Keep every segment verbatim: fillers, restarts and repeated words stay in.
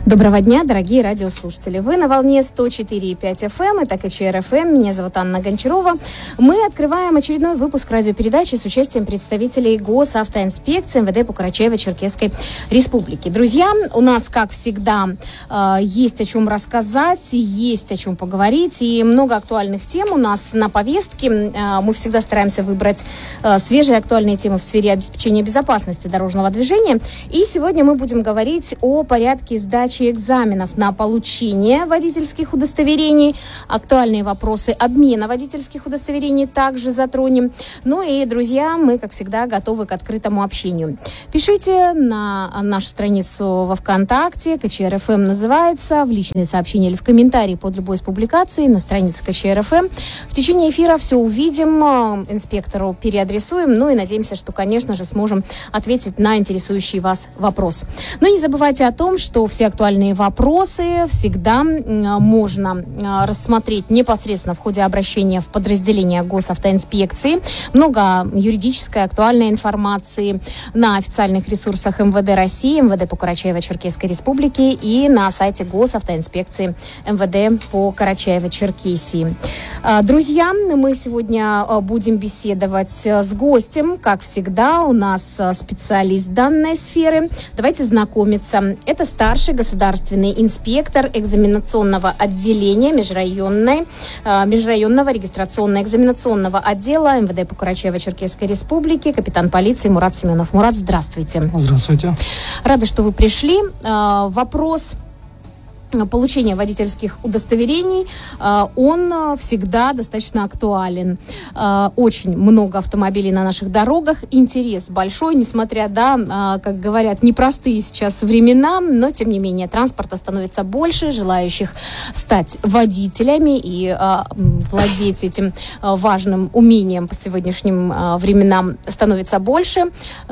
Доброго дня, дорогие радиослушатели. Вы на волне сто четыре и пять эф эм, это ка че эр эф эм. Меня зовут Анна Гончарова. Мы открываем очередной выпуск радиопередачи с участием представителей Госавтоинспекции эм вэ дэ по Карачаево-Черкесской Республике. Друзья, у нас, как всегда, есть о чем рассказать, есть о чем поговорить, и много актуальных тем у нас на повестке. Мы всегда стараемся выбрать свежие актуальные темы в сфере обеспечения безопасности дорожного движения. И сегодня мы будем говорить о порядке сдачи экзаменов на получение водительских удостоверений. Актуальные вопросы обмена водительских удостоверений также затронем. Ну и, друзья, мы, как всегда, готовы к открытому общению. Пишите на нашу страницу во ВКонтакте, ка че эр эф эм называется, в личные сообщения или в комментарии под любой из публикаций на странице ка че эр эф эм. В течение эфира все увидим, инспектору переадресуем, ну и надеемся, что, конечно же, сможем ответить на интересующий вас вопрос. Но не забывайте о том, что все актуальные вопросы всегда можно рассмотреть непосредственно в ходе обращения в подразделение Госавтоинспекции. Много юридической актуальной информации на официальных ресурсах эм вэ дэ России, эм вэ дэ по Карачаево-Черкесской Республике и на сайте Госавтоинспекции эм вэ дэ по Карачаево-Черкесии. Друзья, мы сегодня будем беседовать с гостем. Как всегда, у нас специалист данной сферы. Давайте знакомиться. Это старший государственный инспектор экзаменационного отделения межрайонной, межрайонного регистрационно-экзаменационного отдела эм вэ дэ по Карачаево-Черкесской Республике, капитан полиции Мурат Семенов. Мурат, здравствуйте. Здравствуйте. Рада, что вы пришли. Вопрос получения водительских удостоверений, он всегда достаточно актуален. Очень много автомобилей на наших дорогах, интерес большой, несмотря, да, как говорят, непростые сейчас времена, но, тем не менее, транспорта становится больше, желающих стать водителями и владеть этим важным умением по сегодняшним временам становится больше,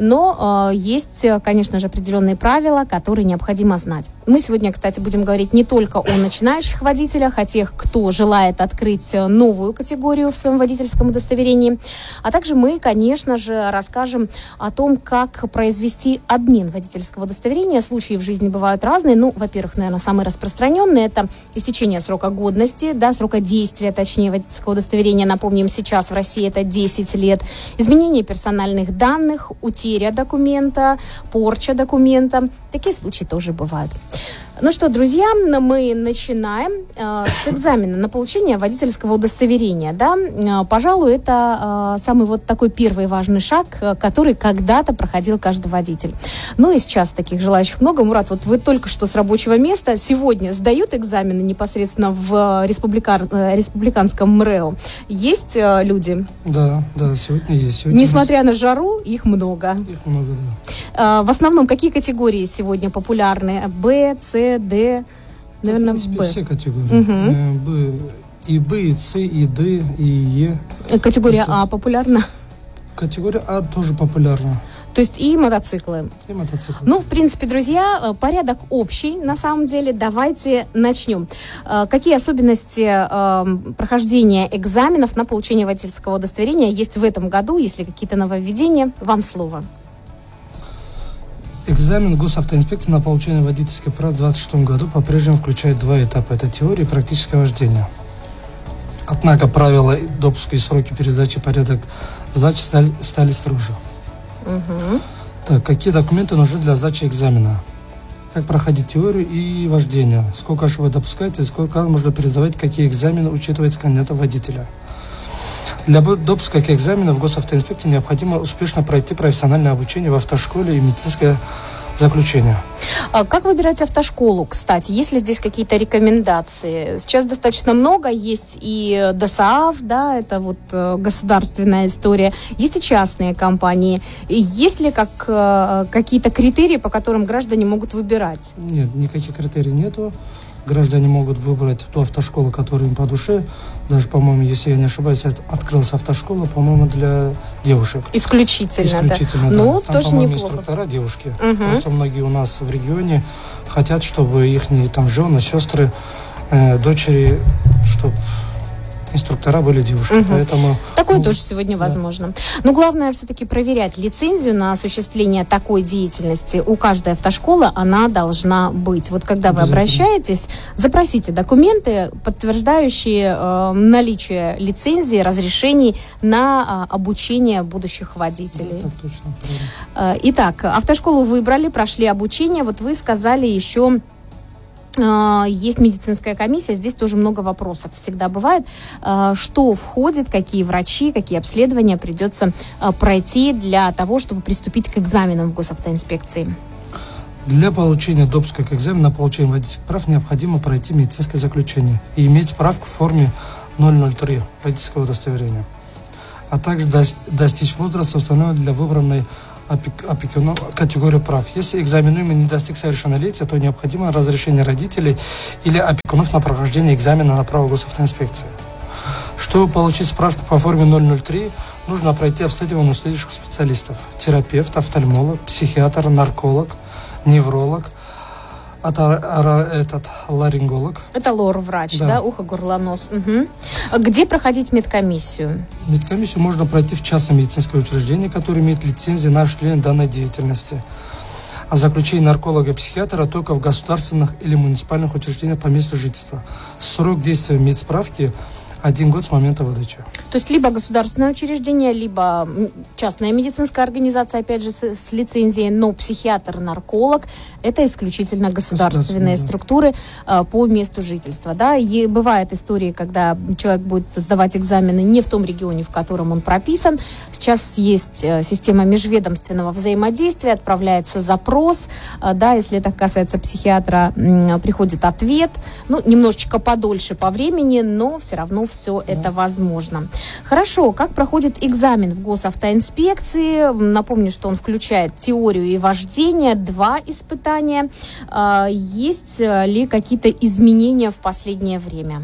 но есть, конечно же, определенные правила, которые необходимо знать. Мы сегодня, кстати, будем говорить не только о начинающих водителях, о тех, кто желает открыть новую категорию в своем водительском удостоверении, а также мы, конечно же, расскажем о том, как произвести обмен водительского удостоверения. Случаи в жизни бывают разные. Ну, во-первых, наверное, самый распространенный – это истечение срока годности, да, срока действия, точнее, водительского удостоверения. Напомним, сейчас в России это десять лет. Изменение персональных данных, утеря документа, порча документа. Такие случаи тоже бывают. Ну что, друзья, мы начинаем э, с экзамена на получение водительского удостоверения. Да? Э, пожалуй, это э, самый вот такой первый важный шаг, э, который когда-то проходил каждый водитель. Ну и сейчас таких желающих много. Мурат, вот вы только что с рабочего места. Сегодня сдают экзамены непосредственно в республика... республиканском МРЭО. Есть э, люди? Да, да, сегодня есть. Сегодня Несмотря есть. на жару, их много. Их много, да. Э, в основном, какие категории сегодня популярны? Б, С, Д, наверное, в принципе, Б. все категории. Угу. Б, и Б, и С, и Д, и Е. Категория И А популярна? Категория А тоже популярна. То есть и мотоциклы. И мотоциклы. Ну, в принципе, друзья, порядок общий, на самом деле. Давайте начнем. Какие особенности э, прохождения экзаменов на получение водительского удостоверения есть в этом году? Если какие-то нововведения, вам слово. Экзамен Госавтоинспекции на получение водительских прав в две тысячи двадцать шестом году по-прежнему включает два этапа. Это теория и практическое вождение. Однако правила допуска и сроки пересдачи, порядок сдачи стали, стали строже. Угу. Так, какие документы нужны для сдачи экзамена? Как проходить теорию и вождение? Сколько ошибок допускается и сколько можно пересдавать, какие экзамены учитывается кандидата водителя? Для допуска к экзамену в Госавтоинспекции необходимо успешно пройти профессиональное обучение в автошколе и медицинское заключение. А как выбирать автошколу, кстати? Есть ли здесь какие-то рекомендации? Сейчас достаточно много. Есть и ДОСААФ, да, это вот э, государственная история. Есть и частные компании. И есть ли как, э, какие-то критерии, по которым граждане могут выбирать? Нет, никаких критерий нету. Граждане могут выбрать ту автошколу, которая им по душе. Даже, по-моему, если я не ошибаюсь, открылась автошкола, по-моему, для девушек. Исключительно, Исключительно, да. да. Ну, там, тоже по-моему, неплохо. инструктора девушки. Угу. Просто многие у нас в регионе хотят, чтобы их там жены, сестры, э, дочери, чтобы инструктора были девушки. Угу. Поэтому, Такое ну, тоже сегодня да. возможно. Но главное все-таки проверять лицензию на осуществление такой деятельности. У каждой автошколы она должна быть. Вот когда вы обращаетесь, запросите документы, подтверждающие э, наличие лицензии, разрешений на э, обучение будущих водителей. Так точно. Э, итак, автошколу выбрали, прошли обучение. Вот вы сказали еще... Есть медицинская комиссия, здесь тоже много вопросов всегда бывает. Что входит, какие врачи, какие обследования придется пройти для того, чтобы приступить к экзаменам в госавтоинспекции? Для получения допуска к экзамену на получение водительских прав необходимо пройти медицинское заключение и иметь справку в форме ноль ноль три водительского удостоверения, а также достичь возраста, установленного для выбранной опекуна категорию прав. Если экзаменуемый не достиг совершеннолетия, то необходимо разрешение родителей или опекунов на прохождение экзамена на право госавтоинспекции. Чтобы получить справку по форме ноль ноль три, нужно пройти обследование у следующих специалистов: терапевт, офтальмолог, психиатр, нарколог, невролог, это, этот ларинголог. Это лор-врач, да, да? Ухо, горло, нос. Угу. Где проходить медкомиссию? Медкомиссию можно пройти в частном медицинском учреждении, которое имеет лицензию на осуществление данной деятельности. А заключение нарколога и психиатра только в государственных или муниципальных учреждениях по месту жительства. Срок действия медсправки один год с момента выдачи. То есть либо государственное учреждение, либо частная медицинская организация, опять же, с, с лицензией, но психиатр, нарколог – это исключительно государственные да. структуры а, по месту жительства. Да? И бывают истории, когда человек будет сдавать экзамены не в том регионе, в котором он прописан. Сейчас есть а, система межведомственного взаимодействия, отправляется запрос, а, да, если это касается психиатра, м, приходит ответ, ну, немножечко подольше по времени, но все равно все да. это возможно. Хорошо, как проходит экзамен в госавтоинспекции? Напомню, что он включает теорию и вождение, два испытания. Есть ли какие-то изменения в последнее время?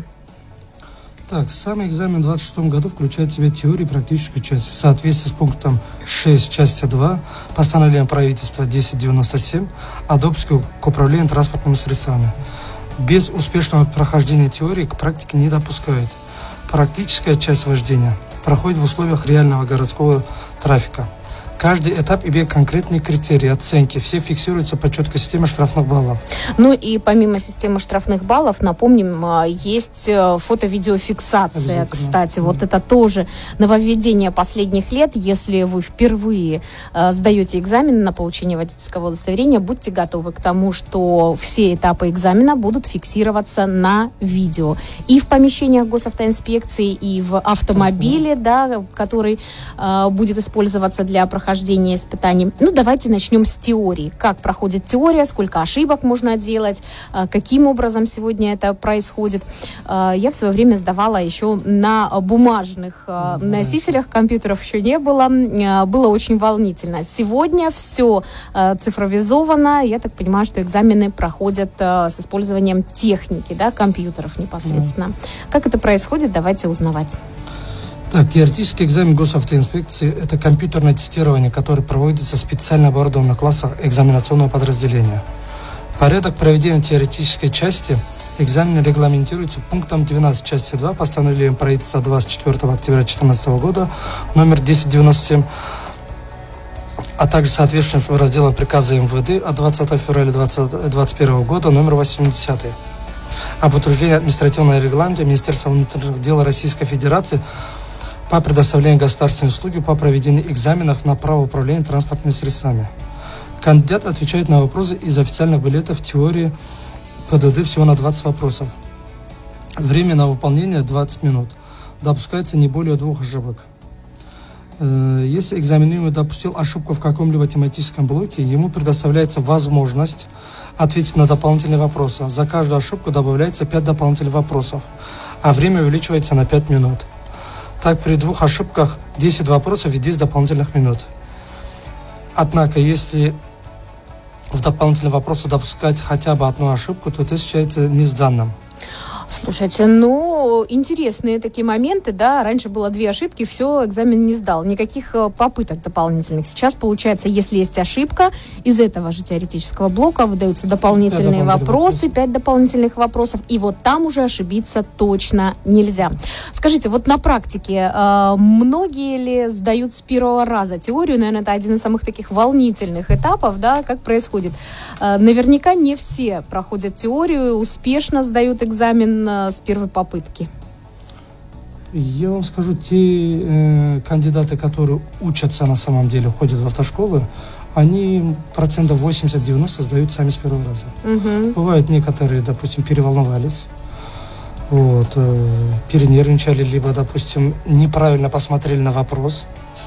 Так, самый экзамен в двадцать шестом году включает в себя теорию и практическую часть. В соответствии с пунктом шесть части два постановления правительства десять девяносто семь о допуске к управлению транспортными средствами. Без успешного прохождения теории к практике не допускают. Практическая часть вождения проходит в условиях реального городского трафика. Каждый этап имеет конкретные критерии оценки. Все фиксируются по четкой системе штрафных баллов. Ну и помимо системы штрафных баллов, напомним, есть фото-видеофиксация, кстати. Вот это тоже нововведение последних лет. Если вы впервые э, сдаете экзамен на получение водительского удостоверения, будьте готовы к тому, что все этапы экзамена будут фиксироваться на видео. И в помещениях госавтоинспекции, и в автомобиле, да, который э, будет использоваться для прохождения прохождения испытаний. Ну, давайте начнем с теории. Как проходит теория, сколько ошибок можно делать, каким образом сегодня это происходит. Я в свое время сдавала еще на бумажных mm-hmm. носителях, компьютеров еще не было. Было очень волнительно. Сегодня все цифровизовано. Я так понимаю, что экзамены проходят с использованием техники, да, компьютеров непосредственно. Mm-hmm. Как это происходит, давайте узнавать. Так, теоретический экзамен госавтоинспекции – это компьютерное тестирование, которое проводится в специально оборудованных классах экзаменационного подразделения. Порядок проведения теоретической части экзамена регламентируется пунктом двенадцать части два постановлением правительства двадцать четвёртого октября две тысячи четырнадцатого года номер десять девяносто семь, а также соответствующим разделом приказа эм вэ дэ от двадцатого февраля две тысячи двадцать первого года номер восемьдесят об утверждении административного регламента Министерства внутренних дел Российской Федерации по предоставлению государственной услуги по проведению экзаменов на право управления транспортными средствами. Кандидат отвечает на вопросы из официальных билетов теории пэ дэ дэ всего на двадцать вопросов. Время на выполнение двадцать минут. Допускается не более двух ошибок. Если экзаменуемый допустил ошибку в каком-либо тематическом блоке, ему предоставляется возможность ответить на дополнительные вопросы. За каждую ошибку добавляется пять дополнительных вопросов, а время увеличивается на пять минут. Так, при двух ошибках десять вопросов и десять дополнительных минут. Однако, если в дополнительные вопросы допускать хотя бы одну ошибку, то это считается несданным. Слушайте, ну, Ну, интересные такие моменты, да, раньше было две ошибки, все, экзамен не сдал, никаких попыток дополнительных. Сейчас, получается, если есть ошибка, из этого же теоретического блока выдаются дополнительные вопросы, пять дополнительных вопросов, и вот там уже ошибиться точно нельзя. Скажите, вот на практике многие ли сдают с первого раза теорию? Наверное, это один из самых таких волнительных этапов, да, как происходит. Наверняка не все проходят теорию, успешно сдают экзамен с первой попытки. Я вам скажу, те э, кандидаты, которые учатся на самом деле, ходят в автошколы, они процентов восемьдесят-девяносто сдают сами с первого раза. Угу. Бывают некоторые, допустим, переволновались, вот, э, перенервничали, либо, допустим, неправильно посмотрели на вопрос,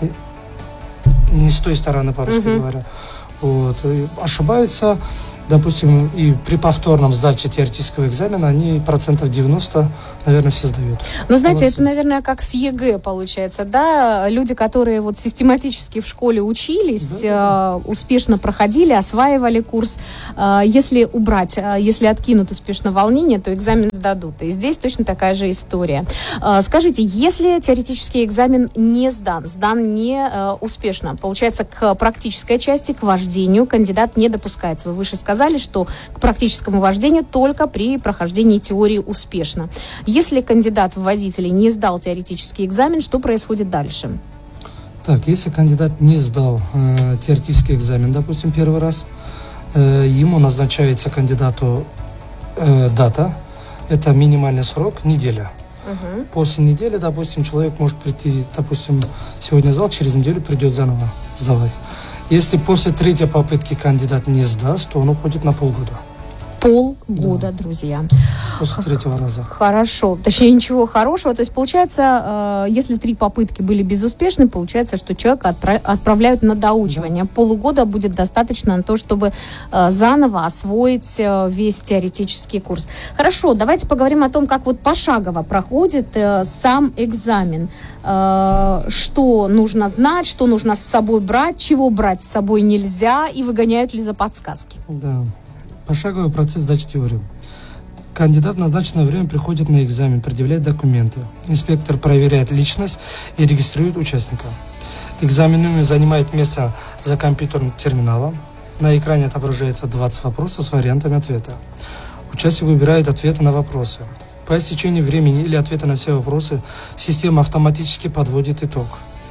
не с той стороны, по-русски угу. говоря. Вот, и ошибаются, допустим, и при повторном сдаче теоретического экзамена они процентов девяносто, наверное, все сдают. Ну, знаете, это, наверное, как с ЕГЭ получается, да? Люди, которые вот систематически в школе учились, да, э, успешно проходили, осваивали курс. Э, если убрать, э, если откинут успешно волнение, то экзамен сдадут. И здесь точно такая же история. Э, скажите, если теоретический экзамен не сдан, сдан не э, успешно, получается, к практической части, к вождению, кандидат не допускается. Вы выше сказали, что к практическому вождению только при прохождении теории успешно. Если кандидат в водители не сдал теоретический экзамен, что происходит дальше? Так, если кандидат не сдал э, теоретический экзамен, допустим, первый раз, э, ему назначается кандидату э, дата, это минимальный срок, неделя. Угу. После недели, допустим, человек может прийти, допустим, сегодня сдал, через неделю придет заново сдавать. Если после третьей попытки кандидат не сдаст, то он уходит на полгода. Полгода, да, друзья. После третьего раза. Хорошо. Точнее, ничего хорошего. То есть, получается, э, если три попытки были безуспешны, получается, что человека отправ- отправляют на доучивание. Да. Полугода будет достаточно на то, чтобы э, заново освоить э, весь теоретический курс. Хорошо, давайте поговорим о том, как вот пошагово проходит э, сам экзамен. Э, что нужно знать, что нужно с собой брать, чего брать с собой нельзя, и выгоняют ли за подсказки. Да. Пошаговый процесс сдачи теории. Кандидат в назначенное время приходит на экзамен, предъявляет документы. Инспектор проверяет личность и регистрирует участника. Экзаменуемый занимает место за компьютерным терминалом. На экране отображается двадцать вопросов с вариантами ответа. Участник выбирает ответы на вопросы. По истечении времени или ответа на все вопросы система автоматически подводит итог.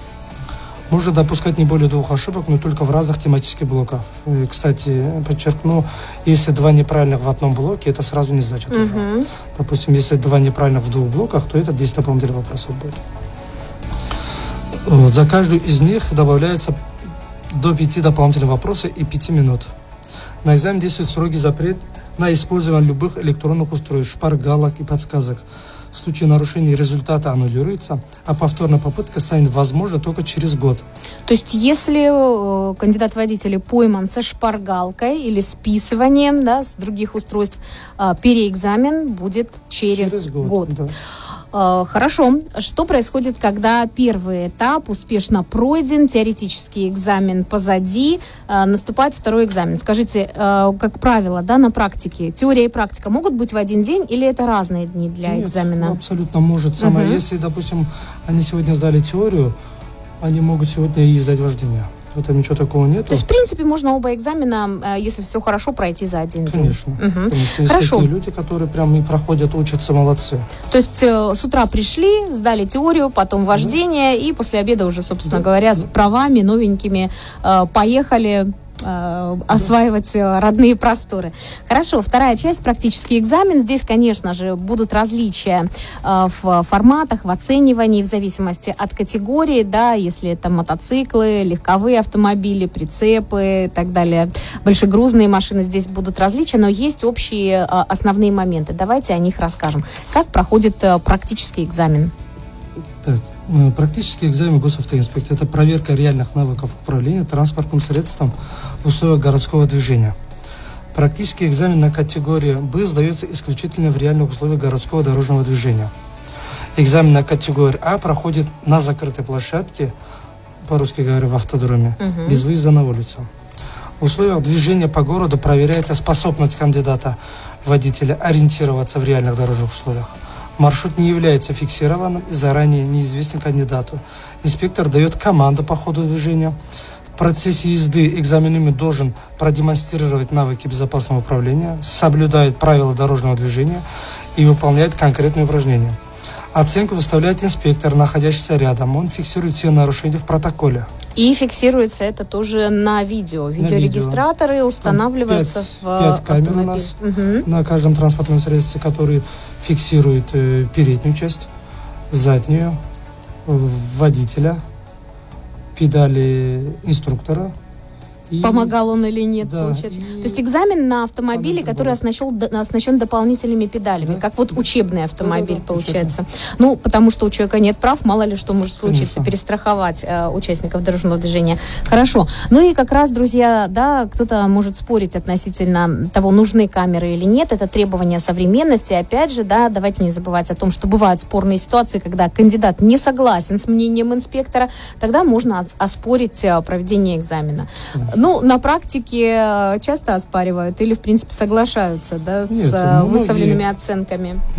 Можно допускать не более двух ошибок, но только в разных тематических блоках. И, кстати, подчеркну, если два неправильных в одном блоке, это сразу не сдача тоже. Uh-huh. Допустим, если два неправильных в двух блоках, то это десять дополнительных вопросов будет. Вот, за каждую из них добавляется до пяти дополнительных вопросов и пяти минут. На экзамен действует строгий запрет на использование любых электронных устройств, шпаргалок и подсказок. В случае нарушения результата аннулируется, а повторная попытка станет возможна только через год. То есть, если э, кандидат в водители пойман со шпаргалкой или списыванием, да, с других устройств, э, переэкзамен будет через, через год. год. Да. Э, хорошо. Что происходит, когда первый этап успешно пройден, теоретический экзамен позади, э, наступает второй экзамен? Скажите, э, как правило, да, на практике, теория и практика могут быть в один день или это разные дни для Нет, экзамена? Абсолютно может. Самое, uh-huh. Если, допустим, они сегодня сдали теорию, они могут сегодня и сдать вождение. В этом ничего такого нет. То есть, в принципе, можно оба экзамена, если все хорошо, пройти за один Конечно. день. Угу. Конечно. Есть Хорошо. такие люди, которые прям и проходят, учатся, молодцы. То есть э, с утра пришли, сдали теорию, потом вождение, да. И после обеда уже, собственно да. говоря, да. с правами новенькими э, поехали осваивать родные просторы. Хорошо, вторая часть, практический экзамен. Здесь, конечно же, будут различия э, в форматах, в оценивании, в зависимости от категории, да, если это мотоциклы, легковые автомобили, прицепы и так далее, большегрузные машины, здесь будут различия, но есть общие э, основные моменты. Давайте о них расскажем. Как проходит э, практический экзамен? Так. Практический экзамен госавтоинспекции – это проверка реальных навыков управления транспортным средством в условиях городского движения. Практический экзамен на категории «Б» сдается исключительно в реальных условиях городского дорожного движения. Экзамен на категорию «А» проходит на закрытой площадке, по-русски говоря, в автодроме, угу. без выезда на улицу. В условиях движения по городу проверяется способность кандидата-водителя ориентироваться в реальных дорожных условиях. Маршрут не является фиксированным и заранее неизвестен кандидату. Инспектор дает команду по ходу движения. В процессе езды экзаменуемый должен продемонстрировать навыки безопасного управления, соблюдает правила дорожного движения и выполняет конкретные упражнения. Оценку выставляет инспектор, находящийся рядом. Он фиксирует все нарушения в протоколе. И фиксируется это тоже на видео. Видеорегистраторы видео. устанавливаются пять, в пять камер автомобиль. у нас угу. на каждом транспортном средстве, которые фиксируют э, переднюю часть, заднюю, э, водителя, педали инструктора. И... Помогал он или нет, да, получается. И... То есть экзамен на автомобиле, который оснащен, оснащен дополнительными педалями, да. Как вот учебный автомобиль, да, да, получается. Учебный. Ну, потому что у человека нет прав, мало ли что может случиться, Конечно. перестраховать э, участников дорожного движения. Хорошо. Ну и как раз, друзья, да, кто-то может спорить относительно того, нужны камеры или нет. Это требования современности. Опять же, да, давайте не забывать о том, что бывают спорные ситуации, когда кандидат не согласен с мнением инспектора, тогда можно оспорить проведение экзамена. Ну, на практике часто оспаривают или, в принципе, соглашаются, да, с Нет, выставленными многие... оценками?